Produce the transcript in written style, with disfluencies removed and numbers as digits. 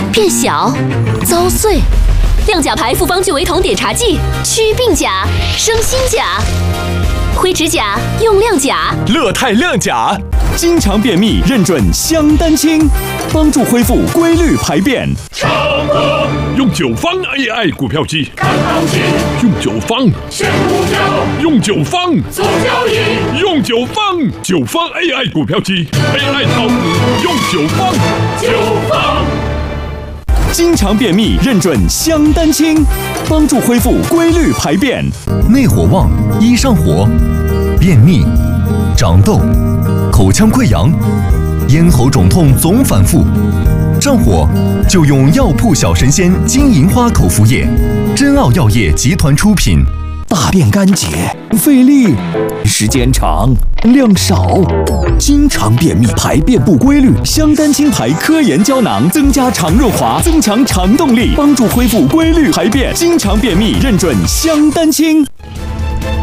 变小、遭碎。亮甲牌复方聚维酮碘茶剂，祛病甲、生新甲。灰指甲用亮甲， 乐泰亮甲，经常便秘认准香丹清，帮助恢复规律排便。 唱歌用9方 AI 股票机，看行情用9方选股票，用9方做交易，用9方9方 AI 股票机 ，AI 炒股用9方9方。 经常便秘认准香丹清，帮助恢复规律排便。 内火旺，易上火，便秘、长痘、口腔溃疡、咽喉肿痛总反复，上火就用药铺小神仙金银花口服液，真奥药业集团出品。 大便干结，费力，时间长，量少，经常便秘，排便不规律。香丹清牌科研胶囊增加肠润滑，增强肠动力，帮助恢复规律排便。经常便秘认准香丹清。